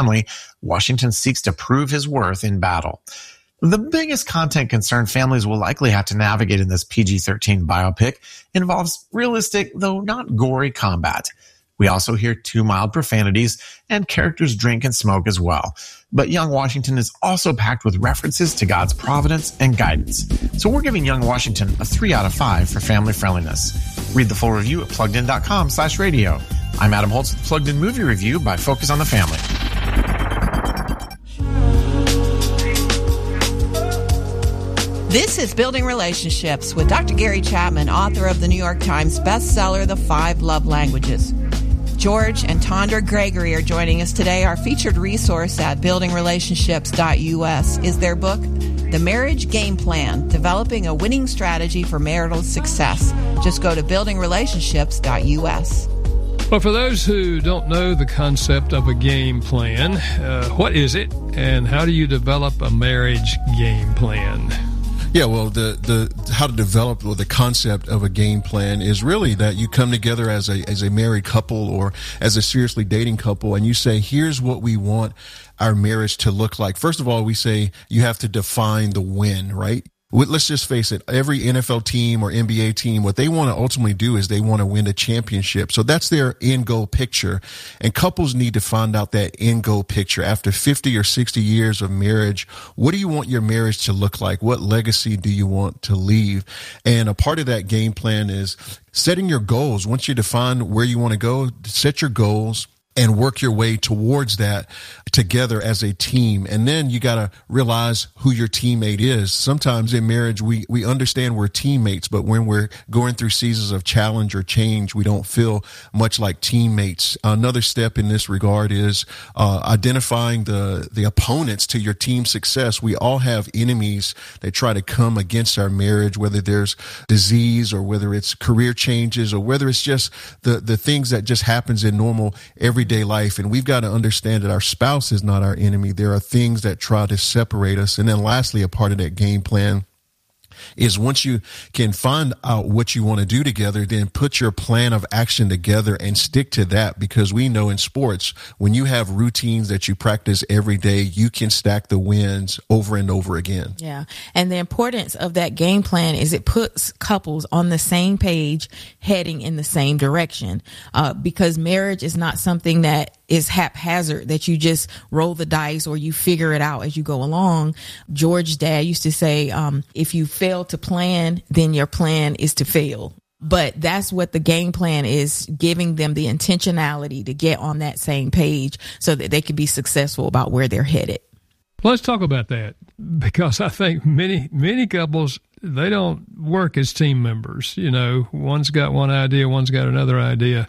family, Washington seeks to prove his worth in battle. The biggest content concern families will likely have to navigate in this PG-13 biopic involves realistic, though not gory, combat. We also hear too mild profanities, and characters drink and smoke as well. But Young Washington is also packed with references to God's providence and guidance. So we're giving Young Washington a 3 out of 5 for family friendliness. Read the full review at PluggedIn.com/radio. I'm Adam Holtz with Plugged In Movie Review by Focus on the Family. This is Building Relationships with Dr. Gary Chapman, author of the New York Times bestseller, The 5 Love Languages. George and Tondra Gregory are joining us today. Our featured resource at buildingrelationships.us is their book, The Marriage Game Plan, Developing a Winning Strategy for Marital Success. Just go to buildingrelationships.us. Well, for those who don't know the concept of a game plan, what is it, and how do you develop a marriage game plan? Yeah, well, the how to develop the concept of a game plan is really that you come together as a married couple or as a seriously dating couple, and you say, here's what we want our marriage to look like. First of all, we say you have to define the win, right? Let's just face it, every NFL team or NBA team, what they want to ultimately do is they want to win a championship. So that's their end goal picture. And couples need to find out that end goal picture. After 50 or 60 years of marriage, what do you want your marriage to look like? What legacy do you want to leave? And a part of that game plan is setting your goals. Once you define where you want to go, set your goals and work your way towards that together as a team. And then you got to realize who your teammate is. Sometimes in marriage, we understand we're teammates, but when we're going through seasons of challenge or change, we don't feel much like teammates. Another step in this regard is identifying the opponents to your team's success. We all have enemies that try to come against our marriage, whether there's disease or whether it's career changes or whether it's just the things that just happens in normal everyday life. And we've got to understand that our spouse is not our enemy. There are things that try to separate us. And then lastly, a part of that game plan is once you can find out what you want to do together, then put your plan of action together and stick to that, because we know in sports, when you have routines that you practice every day, you can stack the wins over and over again. Yeah. And the importance of that game plan is it puts couples on the same page, heading in the same direction, because marriage is not something that is haphazard, that you just roll the dice or you figure it out as you go along. George's dad used to say, if you fail to plan, then your plan is to fail. But that's what the game plan is, giving them the intentionality to get on that same page so that they can be successful about where they're headed. Let's talk about that, because I think many couples, they don't work as team members. You know, one's got one idea, one's got another idea.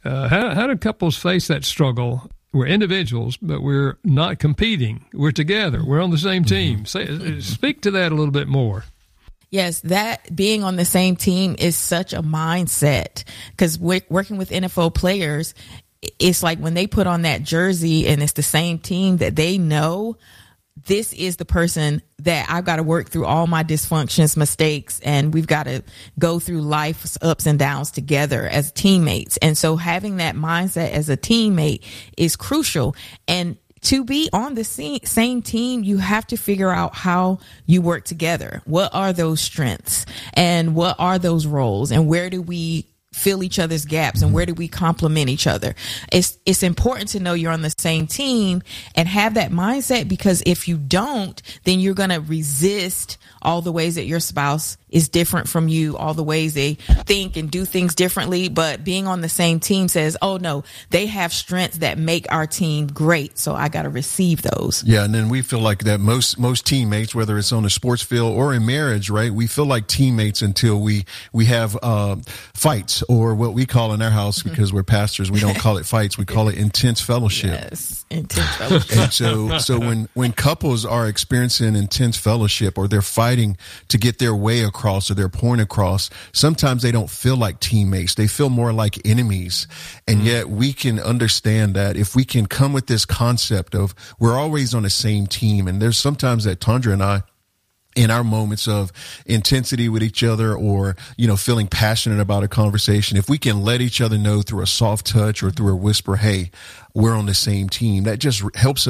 How do couples face that struggle? We're individuals, but we're not competing. We're together. We're on the same team. Speak to that a little bit more. Yes, that being on the same team is such a mindset, because working with NFL players, it's like when they put on that jersey and it's the same team that they know, this is the person that I've got to work through all my dysfunctions, mistakes, and we've got to go through life's ups and downs together as teammates. And so having that mindset as a teammate is crucial. And to be on the same team, you have to figure out how you work together. What are those strengths and what are those roles, and where do we fill each other's gaps and where do we complement each other? It's important to know you're on the same team and have that mindset, because if you don't, then you're going to resist all the ways that your spouse is different from you, all the ways they think and do things differently. But being on the same team says, oh no, they have strengths that make our team great, so I got to receive those. Yeah, and then we feel like that most teammates, whether it's on the sports field or in marriage, right? We feel like teammates until we have fights, or what we call in our house, because we're pastors, we don't call it fights, we call it intense fellowship. Yes, intense fellowship. And so when couples are experiencing intense fellowship, or they're fighting to get their way across or their point across, sometimes they don't feel like teammates. They feel more like enemies. And yet we can understand that if we can come with this concept of we're always on the same team. And there's sometimes that Tondra and I, in our moments of intensity with each other, or, you know, feeling passionate about a conversation, if we can let each other know through a soft touch or through a whisper, hey, we're on the same team, that just helps us